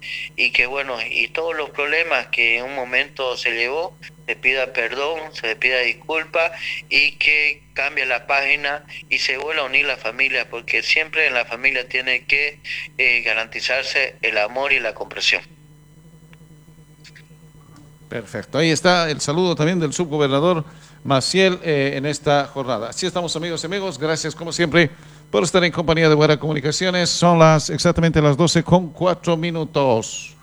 y que bueno, y todos los problemas que en un momento se llevó, se pida perdón, se le pida disculpas y que cambie la página y se vuelva a unir la familia, porque siempre en la familia tiene que garantizarse el amor y la comprensión. Perfecto, ahí está el saludo también del subgobernador Maciel en esta jornada. Así estamos, amigos y amigos, gracias como siempre por estar en compañía de Buena Comunicaciones. Son exactamente las 12:04.